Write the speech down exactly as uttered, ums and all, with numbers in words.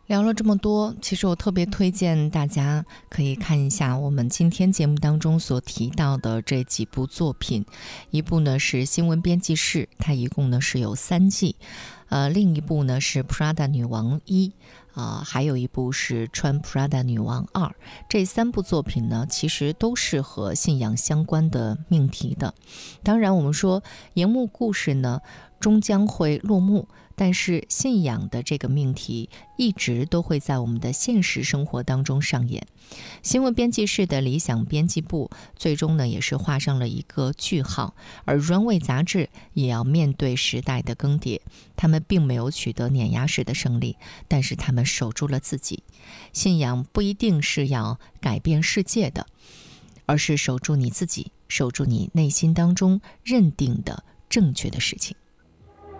聊了这么多，其实我特别推荐大家可以看一下我们今天节目当中所提到的这几部作品。一部呢是新闻编辑室，它一共呢是有三季，呃，另一部呢是 Prada 女王一，啊、还有一部是穿 Prada 女王二。这三部作品呢，其实都是和信仰相关的命题的。当然，我们说荧幕故事呢，终将会落幕。但是信仰的这个命题一直都会在我们的现实生活当中上演。新闻编辑室的理想编辑部最终呢也是画上了一个句号，而 Runway 杂志也要面对时代的更迭。他们并没有取得碾压式的胜利，但是他们守住了自己。信仰不一定是要改变世界的，而是守住你自己，守住你内心当中认定的正确的事情。